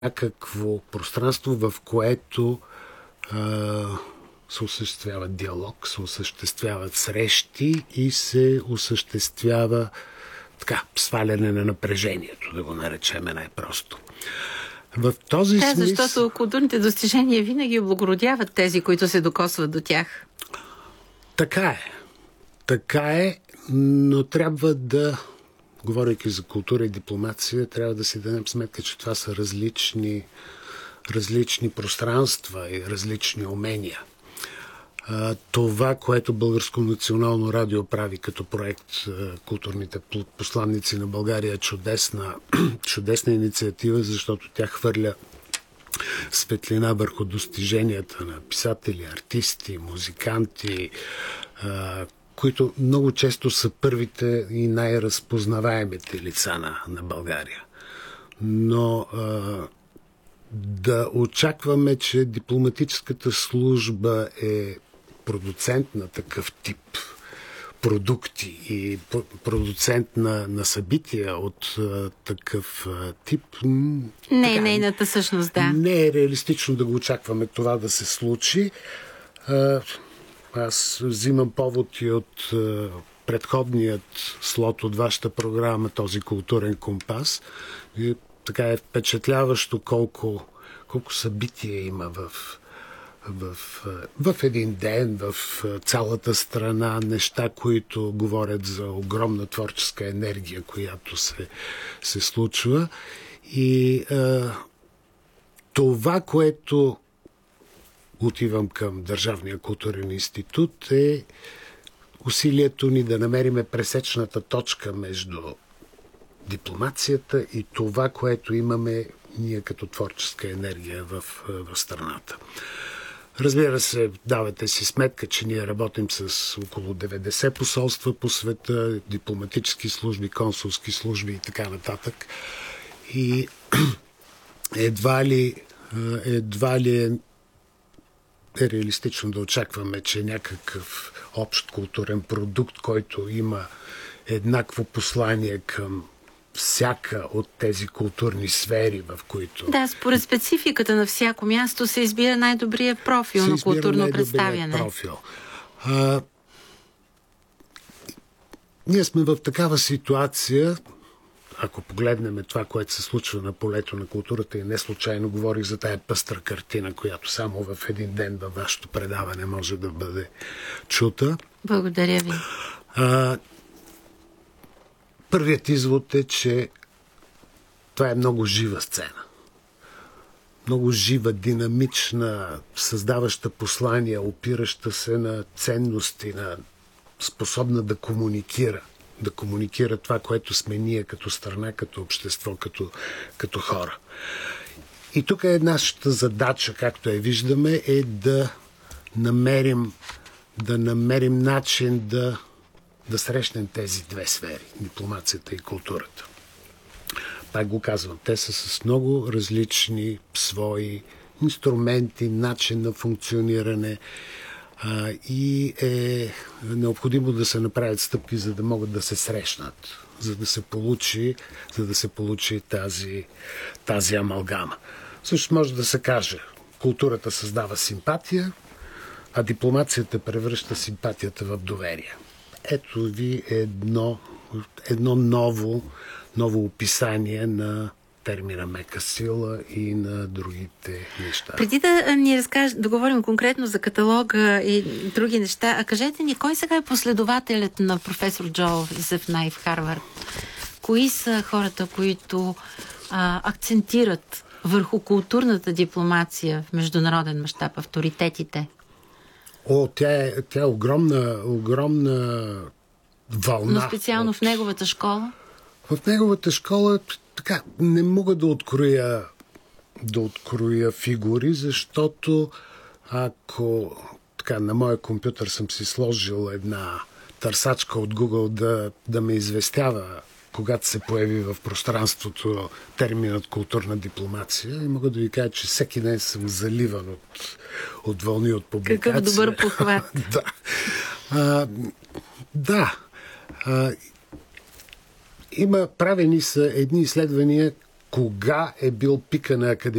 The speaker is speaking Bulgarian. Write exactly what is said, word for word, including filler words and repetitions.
някакво пространство, в което а, се осъществява диалог, се осъществяват срещи и се осъществява така, сваляне на напрежението, да го наречем най-просто. В този да, смисъл... защото културните достижения винаги облагородяват тези, които се докосват до тях. Така е. Така е, но трябва да, говорейки за култура и дипломация, трябва да си дадем сметка, че това са различни, различни пространства и различни умения. Това, което Българско национално радио прави като проект Културните посланници на България, е чудесна, чудесна инициатива, защото тя хвърля светлина върху достиженията на писатели, артисти, музиканти, които много често са първите и най-разпознаваемите лица на, на България. Но да очакваме, че дипломатическата служба е продуцент на такъв тип продукти и продуцент на, на събития от а, такъв а, тип. Не е нейната същност, да. Не е реалистично да го очакваме това да се случи. А, аз взимам повод и от а, предходният слот от вашата програма, този културен компас. И така е впечатляващо колко, колко събития има в В, в един ден, в цялата страна, неща, които говорят за огромна творческа енергия, която се, се случва. И а, това, което отивам към Държавния културен институт, е усилието ни да намериме пресечната точка между дипломацията и това, което имаме ние като творческа енергия в, в страната. Разбира се, давате си сметка, че ние работим с около деветдесет посолства по света, дипломатически служби, консулски служби и така нататък. И едва ли, едва ли е, е реалистично да очакваме, че някакъв общ културен продукт, който има еднакво послание към всяка от тези културни сфери, в които... Да, според спецификата на всяко място се избира най-добрия профил на културно представяне. Профил. А, ние сме в такава ситуация, ако погледнем това, което се случва на полето на културата, и не случайно говорих за тая пъстра картина, която само в един ден във вашето предаване може да бъде чута. Благодаря ви. А, Първият извод е, че това е много жива сцена. Много жива, динамична, създаваща послания, опираща се на ценности, на способна да комуникира. Да комуникира това, което сме ние като страна, като общество, като, като хора. И тук е нашата задача, както я виждаме, е да намерим, да намерим начин да да срещнем тези две сфери, дипломацията и културата. Пак го казвам, те са с много различни свои инструменти, начин на функциониране а, и е необходимо да се направят стъпки, за да могат да се срещнат, за да се получи, за да се получи тази, тази амалгама. Също може да се каже, културата създава симпатия, а дипломацията превръща симпатията в доверие. Ето ви едно, едно ново, ново описание на термина мека сила и на другите неща. Преди да ни разкажа, да говорим конкретно за каталога и други неща, а кажете ни, кой сега е последователят на професор Джозеф Най в Харвард? Кои са хората, които а, акцентират върху културната дипломация в международен мащаб, авторитетите? О, тя е, тя е огромна, огромна вълна. Но специално от... в неговата школа? В неговата школа така, не мога да откроя, да откроя фигури, защото ако така, на моя компютър съм си сложил една търсачка от Google да, да ме известява, когато се появи в пространството терминът културна дипломация, и мога да ви кажа, че всеки ден съм заливан от, от вълни от публикация. Какъв добър похват. да. А, да. А, има правени са едни изследвания кога е бил пика на академия.